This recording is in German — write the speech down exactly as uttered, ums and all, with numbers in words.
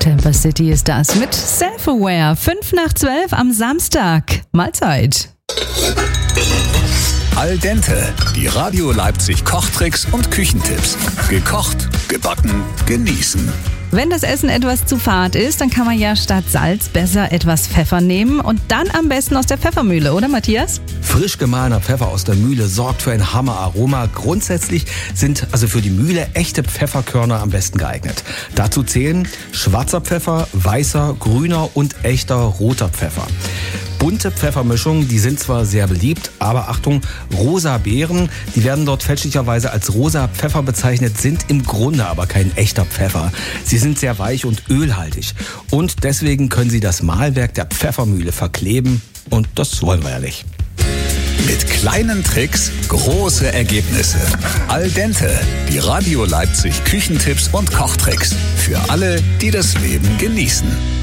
Camper City ist das mit Self-Aware. Fünf nach zwölf am Samstag. Mahlzeit. Al dente, die Radio Leipzig Kochtricks und Küchentipps. Gekocht, gebacken, genießen. Wenn das Essen etwas zu fad ist, dann kann man ja statt Salz besser etwas Pfeffer nehmen und dann am besten aus der Pfeffermühle, oder Matthias? Frisch gemahlener Pfeffer aus der Mühle sorgt für ein Hammeraroma. Grundsätzlich sind also für die Mühle echte Pfefferkörner am besten geeignet. Dazu zählen schwarzer Pfeffer, weißer, grüner und echter roter Pfeffer. Bunte Pfeffermischungen, die sind zwar sehr beliebt, aber Achtung, rosa Beeren, die werden dort fälschlicherweise als rosa Pfeffer bezeichnet, sind im Grunde aber kein echter Pfeffer. Sie sind sehr weich und ölhaltig und deswegen können sie das Mahlwerk der Pfeffermühle verkleben und das wollen wir ja nicht. Mit kleinen Tricks große Ergebnisse. Al dente, die Radio Leipzig Küchentipps und Kochtricks. Für alle, die das Leben genießen.